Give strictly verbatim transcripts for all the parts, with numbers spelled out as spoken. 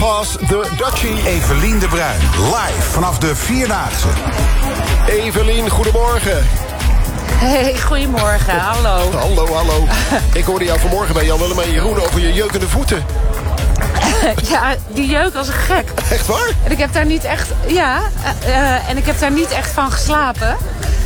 was The Dutchie. Evelien de Bruin, live vanaf de Vierdaagse. Evelien, goedemorgen. Hey, goedemorgen, hallo. Hallo, hallo. Ik hoorde jou vanmorgen bij Jan Willem en Jeroen over je jeukende voeten. Ja, die jeuk was een gek. Echt waar? En ik heb daar niet echt, ja, uh, uh, en ik heb daar niet echt van geslapen.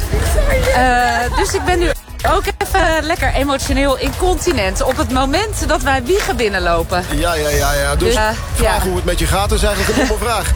Uh, dus ik ben nu ook even lekker emotioneel incontinent op het moment dat wij Wiegen binnenlopen. Ja, ja, ja, ja. Dus uh, vraag ja. hoe het met je gaat is eigenlijk een domme vraag.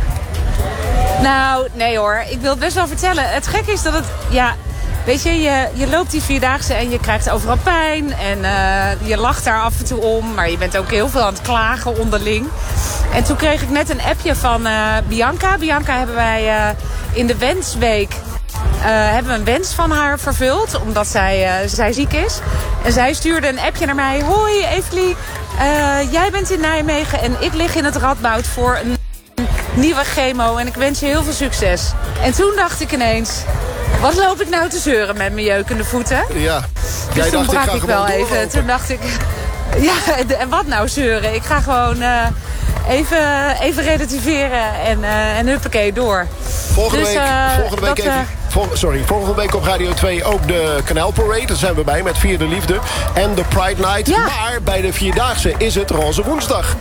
Nou, nee hoor. Ik wil het best wel vertellen. Het gekke is dat het, ja, weet je, je, je loopt die Vierdaagse en je krijgt overal pijn. En uh, je lacht daar af en toe om. Maar je bent ook heel veel aan het klagen onderling. En toen kreeg ik net een appje van uh, Bianca. Bianca hebben wij uh, in de Wensweek Uh, hebben we een wens van haar vervuld, omdat zij, uh, zij ziek is. En zij stuurde een appje naar mij. Hoi Evelie, uh, jij bent in Nijmegen en ik lig in het Radboud voor een nieuwe chemo. En ik wens je heel veel succes. En toen dacht ik ineens, wat loop ik nou te zeuren met mijn jeukende voeten? Ja. Dus Jij toen dacht, brak ik, ga ik wel even. doorlopen. Toen dacht ik, ja, en wat nou zeuren? Ik ga gewoon uh, even, even relativeren en, uh, en huppakee door. Volgende dus, week, uh, volgende week dat, even... Uh, Vol, sorry, volgende week op Radio twee ook de Canal Parade. Daar zijn we bij met Vierde Liefde. En de Pride Night. Ja. Maar bij de Vierdaagse is het Roze Woensdag.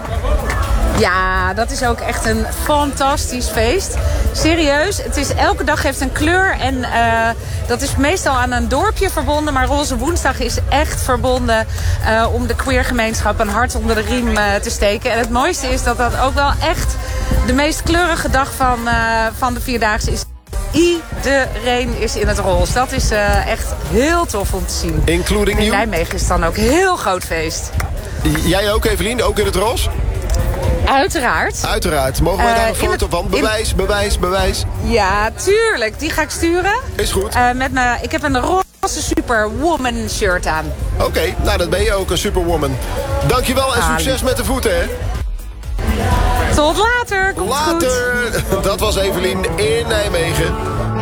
Ja, dat is ook echt een fantastisch feest. Serieus, het is, elke dag heeft een kleur. En uh, dat is meestal aan een dorpje verbonden. Maar Roze Woensdag is echt verbonden uh, om de queergemeenschap een hart onder de riem uh, te steken. En het mooiste is dat dat ook wel echt de meest kleurige dag van, uh, van de Vierdaagse is. Iedereen is in het roze. Dat is uh, echt heel tof om te zien. Including in you? Nijmegen is het dan ook een heel groot feest. Jij ook, Evelien? Ook in het roze? Uiteraard. Uiteraard. Mogen wij Uh, daar een in foto het- van? Bewijs, in- bewijs, bewijs. Ja, tuurlijk. Die ga ik sturen. Is goed. Uh, met me, ik heb een roze Superwoman shirt aan. Oké, okay, nou dat ben je ook, een superwoman. Dankjewel en Ah, succes lief. met de voeten, hè? Tot later. Komt goed. Later. Dat was Evelien in Nijmegen.